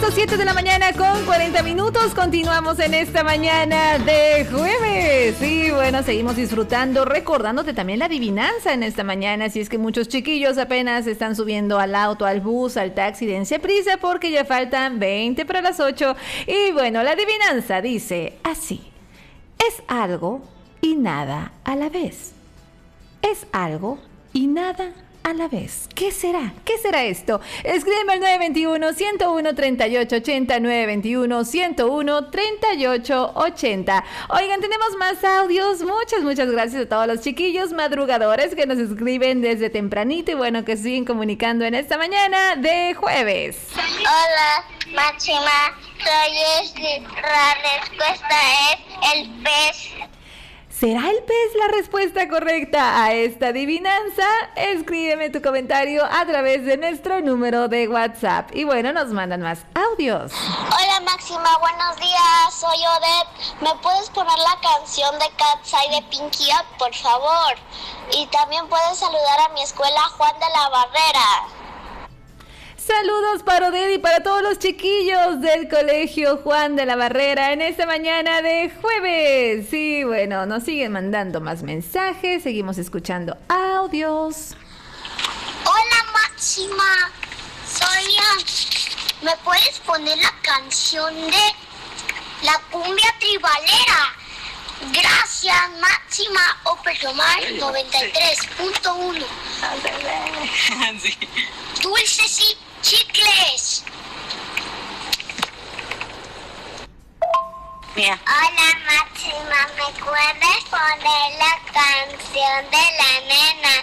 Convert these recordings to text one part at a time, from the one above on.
7 de la mañana con 40 minutos. Continuamos en esta mañana de jueves. Y bueno, seguimos disfrutando, recordándote también la adivinanza en esta mañana. Si es que muchos chiquillos apenas están subiendo al auto, al bus, al taxi, dense prisa porque ya faltan 20 para las 8. Y bueno, la adivinanza dice así: es algo y nada a la vez. Es algo y nada a la vez. ¿Qué será? ¿Qué será esto? Escríbeme al 921-101-3880, 921-101-3880. Oigan, tenemos más audios. Muchas gracias a todos los chiquillos madrugadores que nos escriben desde tempranito y bueno, que siguen comunicando en esta mañana de jueves. Hola, Máxima. Soy Esli. La respuesta es el pez. ¿Será el pez la respuesta correcta a esta adivinanza? Escríbeme tu comentario a través de nuestro número de WhatsApp. Y bueno, nos mandan más audios. Hola Máxima, buenos días, soy Odette. ¿Me puedes poner la canción de Cat's Eye de Pinky Up, por favor? Y también puedes saludar a mi escuela Juan de la Barrera. Saludos para Oded y para todos los chiquillos del colegio Juan de la Barrera en esta mañana de jueves. Sí, bueno, nos siguen mandando más mensajes, seguimos escuchando audios. Hola Máxima, soy Ann. ¿Me puedes poner la canción de la cumbia tribalera? Gracias Máxima, Operomar 93.1. Sí. Dulces y chicles. Mira. Hola Máxima, ¿me puedes poner la canción de la nena?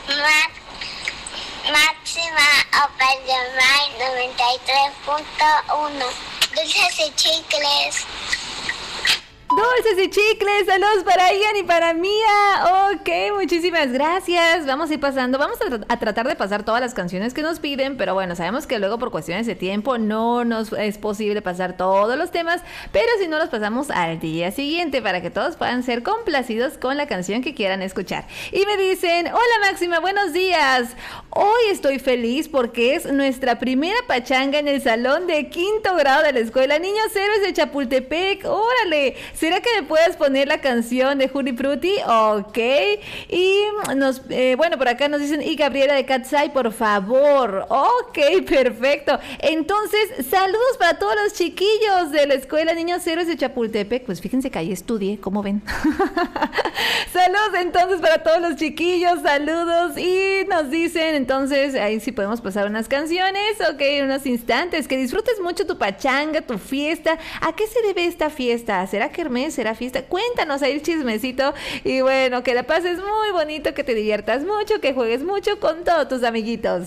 Máxima Operomar 93.1. Dulces y chicles. Dulces y chicles, saludos para Ian y para Mía. Ok, muchísimas gracias. Vamos a ir pasando, vamos a tratar de pasar todas las canciones que nos piden, pero bueno, sabemos que luego por cuestiones de tiempo no nos es posible pasar todos los temas, pero si no los pasamos al día siguiente para que todos puedan ser complacidos con la canción que quieran escuchar. Y me dicen: hola Máxima, buenos días. Hoy estoy feliz porque es nuestra primera pachanga en el salón de 5º grado de la escuela Niños Héroes de Chapultepec. Órale, ¿será que me puedes poner la canción de Judy Frutti? Ok. Y bueno, por acá nos dicen: y Gabriela de Cat's Eye, por favor. Ok, perfecto. Entonces, saludos para todos los chiquillos de la escuela Niños Héroes de Chapultepec. Pues fíjense que ahí estudié, ¿cómo ven? Saludos entonces para todos los chiquillos, saludos. Y nos dicen entonces, ahí sí podemos pasar unas canciones, ok, en unos instantes. Que disfrutes mucho tu pachanga, tu fiesta. ¿A qué se debe esta fiesta? ¿Será kermés? ¿Será fiesta? Cuéntanos ahí el chismecito. Y bueno, que la pases muy bonito, que te diviertas mucho, que juegues mucho con todos tus amiguitos.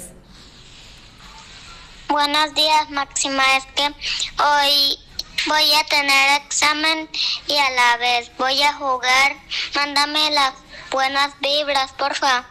Buenos días Máxima, es que hoy voy a tener examen y a la vez voy a jugar. Mándame las buenas vibras, porfa.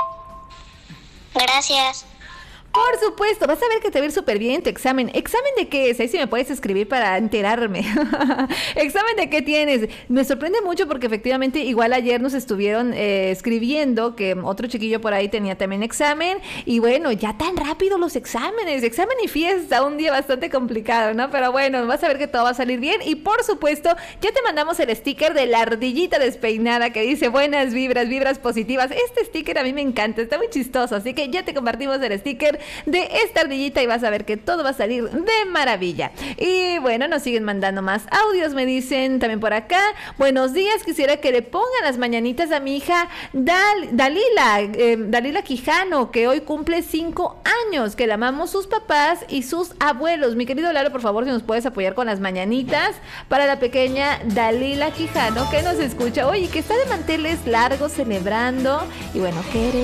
Gracias. Por supuesto, vas a ver que te va a ir súper bien tu examen. ¿Examen de qué es? Ahí sí me puedes escribir para enterarme. ¿Examen de qué tienes? Me sorprende mucho porque efectivamente igual ayer nos estuvieron escribiendo que otro chiquillo por ahí tenía también examen. Y bueno, ya tan rápido los exámenes. Examen y fiesta, un día bastante complicado, ¿no? Pero bueno, vas a ver que todo va a salir bien. Y por supuesto, ya te mandamos el sticker de la ardillita despeinada que dice buenas vibras, vibras positivas. Este sticker a mí me encanta, está muy chistoso. Así que ya te compartimos el sticker de esta ardillita y vas a ver que todo va a salir de maravilla. Y bueno, nos siguen mandando más audios. Me dicen también por acá: buenos días, quisiera que le pongan las mañanitas a mi hija Dalila Quijano, que hoy cumple 5 años, que la amamos sus papás y sus abuelos. Mi querido Lalo, por favor, si nos puedes apoyar con las mañanitas para la pequeña Dalila Quijano, que nos escucha, oye, que está de manteles largos celebrando. Y bueno, ¿qué